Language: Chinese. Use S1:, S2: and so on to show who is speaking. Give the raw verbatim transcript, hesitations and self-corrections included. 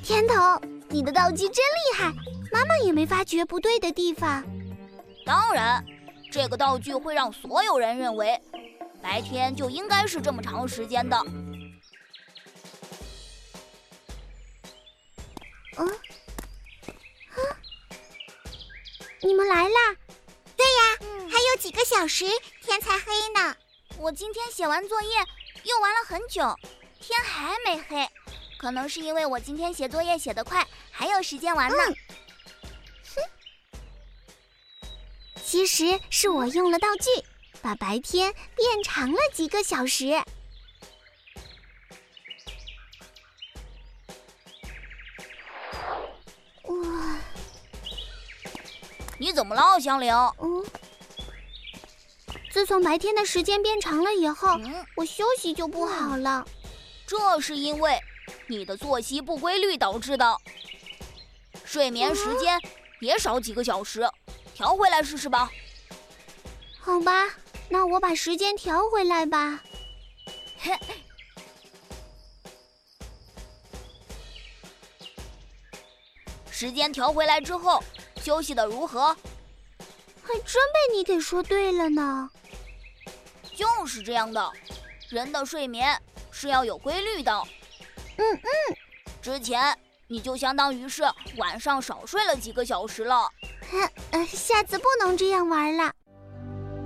S1: 甜筒，你的道具真厉害，妈妈也没发觉不对的地方。
S2: 当然，这个道具会让所有人认为，白天就应该是这么长时间的。
S1: 嗯，啊，你们来啦？
S3: 对呀，嗯、还有几个小时天才黑呢。
S2: 我今天写完作业又玩了很久，天还没黑，可能是因为我今天写作业写得快，还有时间玩呢。
S1: 嗯、哼，其实是我用了道具，把白天变长了几个小时。哇！
S2: 你怎么了，香菱？
S1: 嗯。自从白天的时间变长了以后，嗯、我休息就不好了。
S2: 这是因为你的作息不规律导致的，睡眠时间也少几个小时，嗯、调回来试试吧。
S1: 好吧，那我把时间调回来吧。
S2: 时间调回来之后，休息得如何？
S1: 还真被你给说对了呢。
S2: 就是这样的，人的睡眠是要有规律的。
S1: 嗯嗯，
S2: 之前你就相当于是晚上少睡了几个小时了。
S1: 呃，下次不能这样玩了。